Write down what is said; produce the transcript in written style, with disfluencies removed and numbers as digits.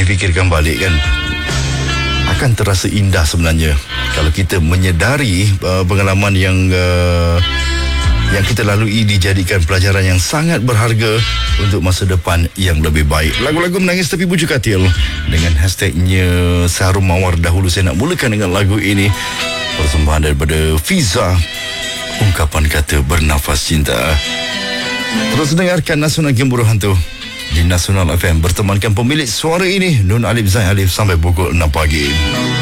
difikirkan balik kan, akan terasa indah sebenarnya kalau kita menyedari pengalaman yang kita lalui dijadikan pelajaran yang sangat berharga untuk masa depan yang lebih baik. Lagu-lagu menangis tepi bujuk katil dengan hashtagnya Seharum Mawar. Dahulu saya nak mulakan dengan lagu ini, persembahan daripada Fiza, ungkapan kata bernafas cinta. Terus dengarkan Nasional Gemburu Hantu di Nasional FM, bertemankan pemilik suara ini Nun Alif Zain Alif sampai pukul 6 pagi.